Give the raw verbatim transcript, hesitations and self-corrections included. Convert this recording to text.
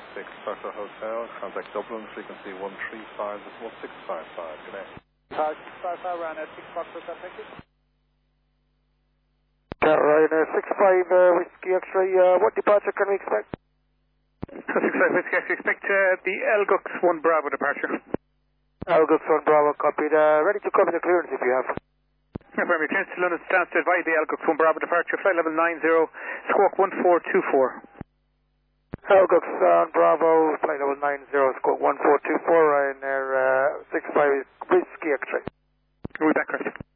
six Foxtrot Hotel, contact Dublin, frequency one three five six five five. Good day. Tower six five five, Ryanair six Foxtrot, thank you. Ryanair six five uh, Whiskey X-ray, uh, what departure can we expect? six five Whiskey X-ray, expect uh, the Elgux one Bravo departure. Elgux one Bravo, copied. Uh, ready to copy the clearance if you have. Confirm your clearance to London Stansted via the Elgux one Bravo departure, flight level nine zero, squawk one four two four. Elgux on Bravo, flight level nine zero, squawk one four two four, Ryanair uh, six five Whiskey X-ray. We'll be back, Chris.